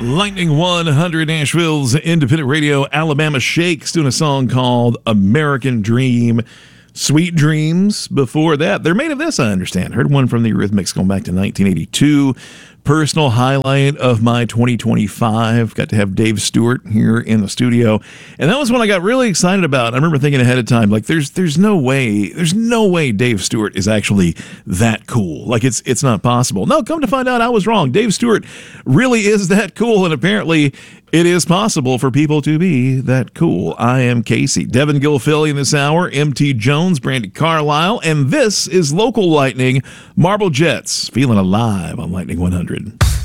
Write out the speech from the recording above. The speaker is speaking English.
Lightning 100, Nashville's independent radio. Alabama Shakes doing a song called American Dream. Sweet Dreams before that. They're made of this, I understand. Heard one from the Eurythmics going back to 1982. Personal highlight of my 2025. Got to have Dave Stewart here in the studio. And that was one I got really excited about. I remember thinking ahead of time, like, there's no way Dave Stewart is actually that cool. Like, it's not possible. No, come to find out I was wrong. Dave Stewart really is that cool, and apparently it is possible for people to be that cool. I am Casey. Devin Gilfilly in this hour, MT Jones, Brandy Carlisle, and this is Local Lightning, Marble Jets, feeling alive on Lightning 100.